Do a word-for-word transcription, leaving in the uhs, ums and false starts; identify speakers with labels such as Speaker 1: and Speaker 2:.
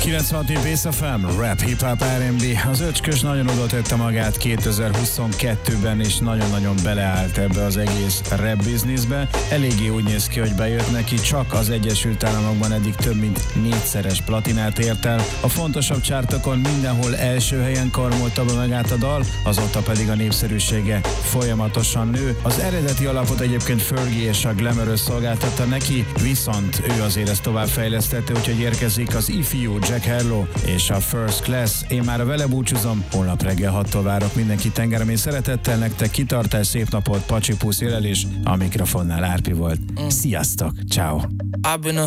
Speaker 1: kilencvenhat Bass ef em, rap, hip-hop, er end bé. Az öcskös nagyon oda tette magát kétezer-huszonkettőben, és nagyon-nagyon beleállt ebbe az egész rap bizniszbe. Eléggé úgy néz ki, hogy bejött neki, csak az Egyesült Államokban eddig több mint négyszeres platinát ért el. A fontosabb csártokon mindenhol első helyen karmolta be magát a dal, azóta pedig a népszerűsége folyamatosan nő. Az eredeti alapot egyébként Fergie és a Glamorous szolgáltatta neki, viszont ő azért ezt tovább fejlesztette, úgyhogy érkezik az ifjú Jack Harlow és a First Class. Én már vele búcsúzom, holnap reggel hattól várok mindenki tengeremén szeretettel, nektek kitartás, szép napot, pacsi pusz, élelés, a mikrofonnál Árpi volt. Sziasztok, ciao.